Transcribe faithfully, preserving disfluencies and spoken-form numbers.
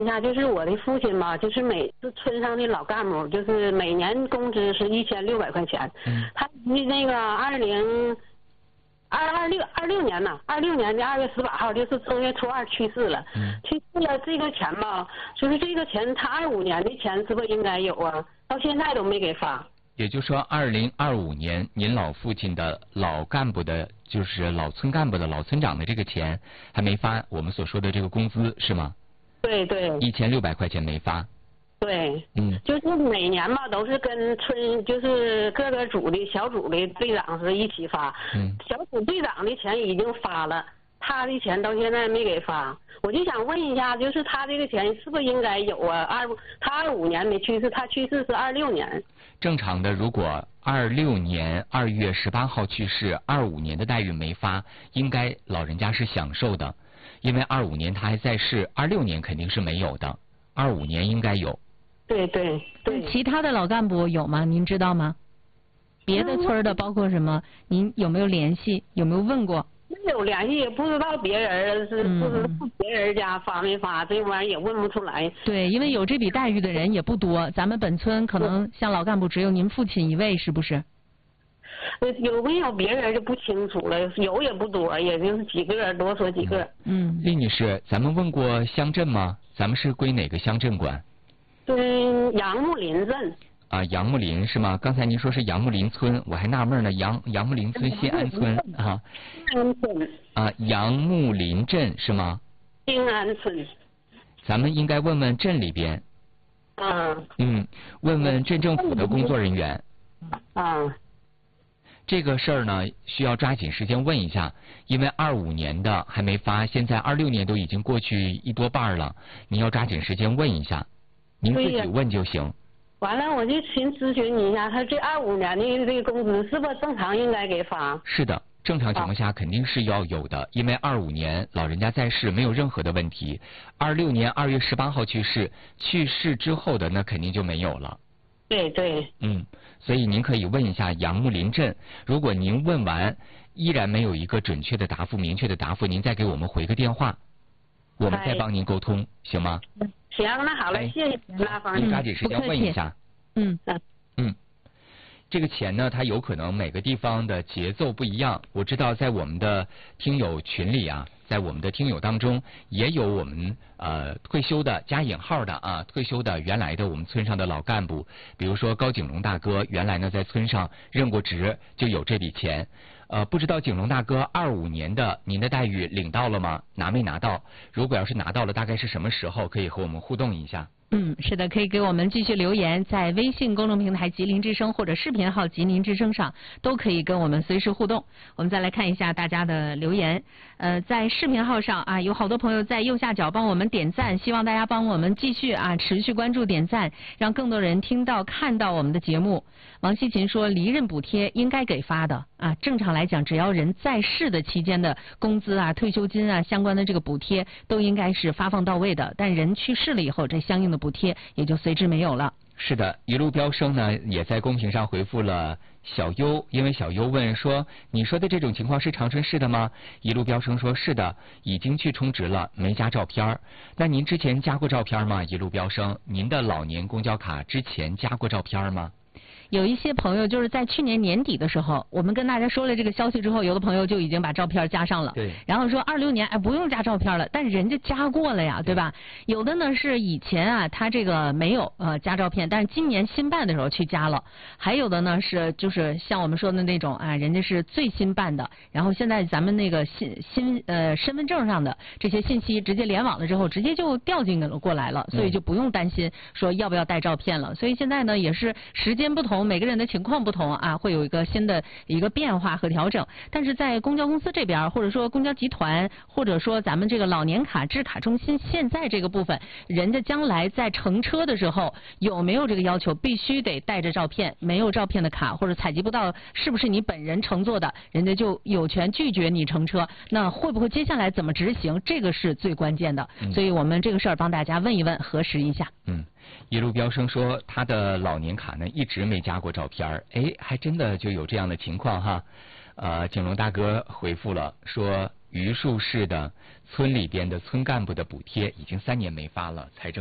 一下，就是我的父亲吧，就是每次村上的老干部，就是每年工资是一千六百块钱。嗯。他那个二零二二六二六年呢，二六年的二月十八号，就是正月初二去世了。嗯。去世了，这个钱吧，就是这个钱，他二五年的钱是不是应该有啊？到现在都没给发。 也就是说，二零二五年您老父亲的老干部的，就是老村干部的老村长的这个钱还没发，我们所说的这个工资是吗？ 对对。 一千六百块钱没发。 对。 嗯。 就是每年吧，都是跟村就是各个组的小组的队长是一起发。嗯。小组队长的钱已经发了，他的钱到现在没给发。我就想问一下，就是他这个钱是不是应该有啊？二他二五年没去世，他去世是二六年。 正常的，如果二六年二月十八号去世，二五年的待遇没发，应该老人家是享受的，因为二五年他还在世，二六年肯定是没有的，二五年应该有。 对对对。 其他的老干部有吗？您知道吗？别的村的包括什么？您有没有联系？有没有问过？ 没有联系，也不知道别人是不知道别人家发没发，这玩意儿也问不出来。 对，因为有这笔待遇的人也不多，咱们本村可能像老干部只有您父亲一位，是不是？ 有没有别人就不清楚了，有也不多，也就是几个，多说几个。 嗯， 厉女士，咱们问过乡镇吗？咱们是归哪个乡镇管？ 对，杨木林镇。 啊，杨木林是吗？刚才您说是杨木林村，我还纳闷呢。杨杨木林村新安村啊。 新安村。 啊，杨木林镇是吗？ 新安村。 咱们应该问问镇里边。 嗯。 嗯，问问镇政府的工作人员。 啊。 这个事儿呢，需要抓紧时间问一下，因为二五年的还没发，现在二六年都已经过去一多半了，您要抓紧时间问一下，您自己问就行。 完了，我就寻咨询你一下，他这二五年的这个工资是不是正常应该给发？ 是的，正常情况下肯定是要有的，因为二五年老人家在世没有任何的问题，二六年二月十八号去世，去世之后的那肯定就没有了。 对对。 嗯，所以您可以问一下杨木林镇，如果您问完依然没有一个准确的答复、明确的答复，您再给我们回个电话，我们再帮您沟通，行吗？ 行，那好了，哎、谢谢您啦，方你抓紧时间问一下。 嗯嗯，这个钱呢，它有可能每个地方的节奏不一样。我知道在我们的听友群里啊，在我们的听友当中，也有我们呃退休的加引号的啊，退休的原来的我们村上的老干部，比如说高景龙大哥，原来呢在村上任过职，就有这笔钱。呃，不知道景龙大哥二五年的您的待遇领到了吗？拿没拿到？如果要是拿到了，大概是什么时候？可以和我们互动一下。 嗯，是的，可以给我们继续留言，在微信公众平台吉林之声或者视频号吉林之声上，都可以跟我们随时互动。我们再来看一下大家的留言。呃，在视频号上啊，有好多朋友在右下角帮我们点赞，希望大家帮我们继续啊持续关注点赞，让更多人听到看到我们的节目。王希琴说，离任补贴应该给发的啊，正常来讲，只要人在世的期间的工资啊、退休金啊相关的这个补贴都应该是发放到位的，但人去世了以后，这相应的补贴也就随之没有了。 是的，一路飙升呢也在公屏上回复了小优，因为小优问说，你说的这种情况是长春市的吗？一路飙升说是的，已经去充值了，没加照片。那您之前加过照片吗？一路飙升，您的老年公交卡之前加过照片吗？ 有一些朋友就是在去年年底的时候，我们跟大家说了这个消息之后，有的朋友就已经把照片加上了。 对。 然后说二六年哎不用加照片了，但人家加过了呀，对吧？有的呢是以前啊他这个没有呃加照片，但是今年新办的时候去加了。还有的呢是就是像我们说的那种啊，人家是最新办的，然后现在咱们那个新新呃身份证上的这些信息直接联网了之后，直接就调进了过来了，所以就不用担心说要不要带照片了。所以现在呢也是时间不同。每个人的情况不同啊，会有一个新的一个变化和调整。但是在公交公司这边，或者说公交集团，或者说咱们这个老年卡制卡中心，现在这个部分，人家将来在乘车的时候有没有这个要求，必须得带着照片，没有照片的卡或者采集不到是不是你本人乘坐的，人家就有权拒绝你乘车。那会不会接下来怎么执行，这个是最关键的。嗯、所以我们这个事儿帮大家问一问，核实一下。 嗯。一路飙升说他的老年卡呢一直没加过照片儿，哎，还真的就有这样的情况哈。呃，景龙大哥回复了说榆树市的村里边的村干部的补贴已经三年没发了，财政。